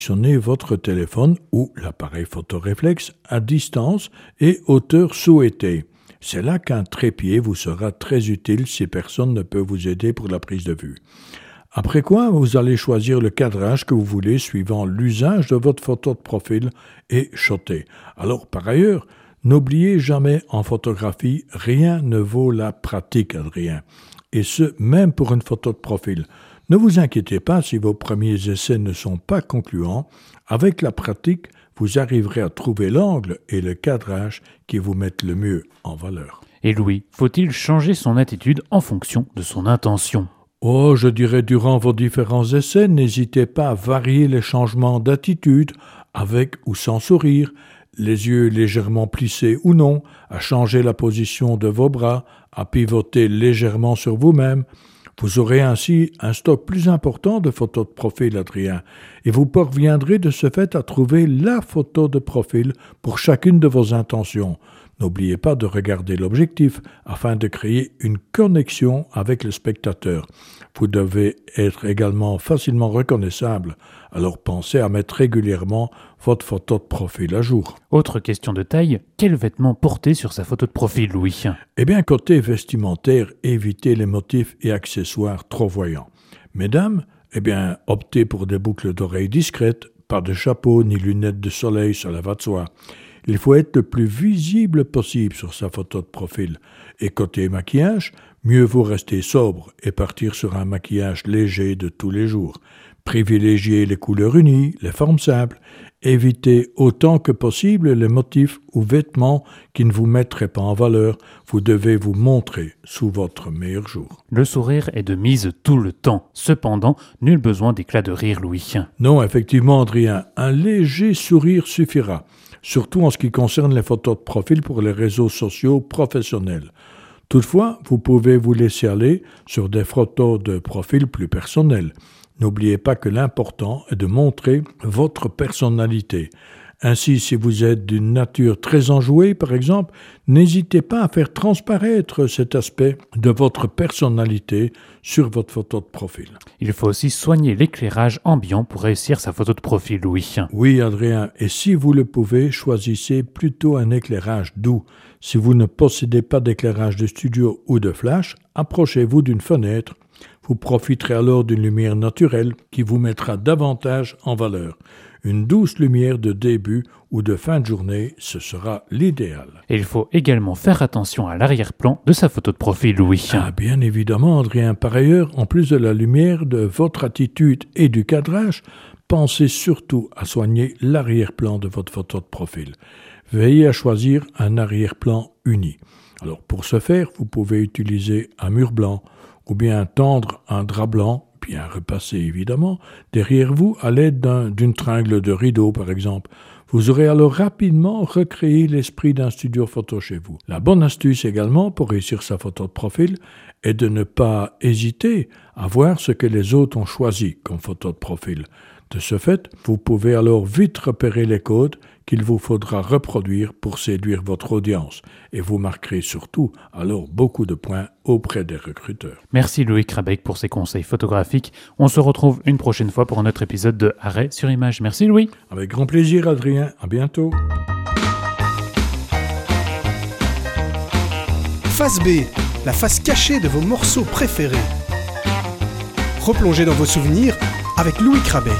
Positionnez votre téléphone ou l'appareil photoréflexe à distance et hauteur souhaitée. C'est là qu'un trépied vous sera très utile si personne ne peut vous aider pour la prise de vue. Après quoi, vous allez choisir le cadrage que vous voulez suivant l'usage de votre photo de profil et shotter. Alors, par ailleurs, n'oubliez jamais en photographie, rien ne vaut la pratique, Adrien. Et ce, même pour une photo de profil. Ne vous inquiétez pas si vos premiers essais ne sont pas concluants. Avec la pratique, vous arriverez à trouver l'angle et le cadrage qui vous mettent le mieux en valeur. Et Louis, faut-il changer son attitude en fonction de son intention ? Oh, je dirais durant vos différents essais, n'hésitez pas à varier les changements d'attitude, avec ou sans sourire, les yeux légèrement plissés ou non, à changer la position de vos bras, à pivoter légèrement sur vous-même. Vous aurez ainsi un stock plus important de photos de profil, Adrien, et vous parviendrez de ce fait à trouver la photo de profil pour chacune de vos intentions. N'oubliez pas de regarder l'objectif afin de créer une connexion avec le spectateur. Vous devez être également facilement reconnaissable, alors pensez à mettre régulièrement votre photo de profil à jour. Autre question de taille, quel vêtement porter sur sa photo de profil, Louis ? Eh bien, côté vestimentaire, évitez les motifs et accessoires trop voyants. Mesdames, optez pour des boucles d'oreilles discrètes, pas de chapeau ni lunettes de soleil, cela va de soi. Il faut être le plus visible possible sur sa photo de profil. Et côté maquillage, mieux vaut rester sobre et partir sur un maquillage léger de tous les jours. Privilégiez les couleurs unies, les formes simples. Évitez autant que possible les motifs ou vêtements qui ne vous mettraient pas en valeur. Vous devez vous montrer sous votre meilleur jour. Le sourire est de mise tout le temps. Cependant, nul besoin d'éclat de rire, Louis. Non, effectivement, Adrien, un léger sourire suffira. Surtout en ce qui concerne les photos de profil pour les réseaux sociaux professionnels. Toutefois, vous pouvez vous laisser aller sur des photos de profil plus personnelles. N'oubliez pas que l'important est de montrer votre personnalité. Ainsi, si vous êtes d'une nature très enjouée, par exemple, n'hésitez pas à faire transparaître cet aspect de votre personnalité sur votre photo de profil. Il faut aussi soigner l'éclairage ambiant pour réussir sa photo de profil, Louis. Oui, Adrien, et si vous le pouvez, choisissez plutôt un éclairage doux. Si vous ne possédez pas d'éclairage de studio ou de flash, approchez-vous d'une fenêtre. Vous profiterez alors d'une lumière naturelle qui vous mettra davantage en valeur. Une douce lumière de début ou de fin de journée, ce sera l'idéal. Et il faut également faire attention à l'arrière-plan de sa photo de profil, Louis. Ah, bien évidemment, Adrien. Par ailleurs, en plus de la lumière, de votre attitude et du cadrage, pensez surtout à soigner l'arrière-plan de votre photo de profil. Veillez à choisir un arrière-plan uni. Alors, pour ce faire, vous pouvez utiliser un mur blanc ou bien tendre un drap blanc, bien repassé évidemment, derrière vous à l'aide d'une tringle de rideau par exemple. Vous aurez alors rapidement recréé l'esprit d'un studio photo chez vous. La bonne astuce également pour réussir sa photo de profil est de ne pas hésiter à voir ce que les autres ont choisi comme photo de profil. De ce fait, vous pouvez alors vite repérer les codes qu'il vous faudra reproduire pour séduire votre audience. Et vous marquerez surtout alors beaucoup de points auprès des recruteurs. Merci Loïc Rabec pour ces conseils photographiques. On se retrouve une prochaine fois pour un autre épisode de Arrêt sur Image. Merci Louis. Avec grand plaisir Adrien. À bientôt. Face B, la face cachée de vos morceaux préférés. Replongez dans vos souvenirs avec Loïc Rabec.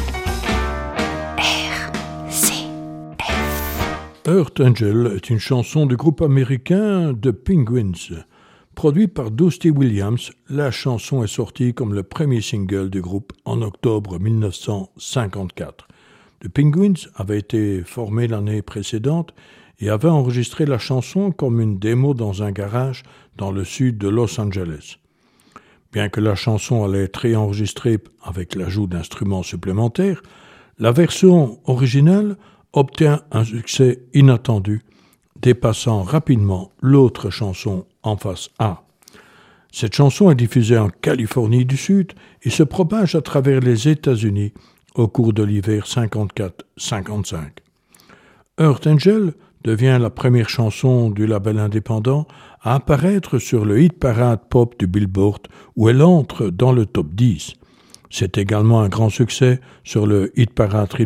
Earth Angel est une chanson du groupe américain The Penguins. Produit par Dusty Williams, la chanson est sortie comme le premier single du groupe en octobre 1954. The Penguins avait été formé l'année précédente et avait enregistré la chanson comme une démo dans un garage dans le sud de Los Angeles. Bien que la chanson allait être réenregistrée avec l'ajout d'instruments supplémentaires, la version originale obtient un succès inattendu, dépassant rapidement l'autre chanson en face A. Cette chanson est diffusée en Californie du Sud et se propage à travers les États-Unis au cours de l'hiver 54-55. Earth Angel devient la première chanson du label indépendant à apparaître sur le hit parade pop du Billboard où elle entre dans le top 10. C'est également un grand succès sur le hit parade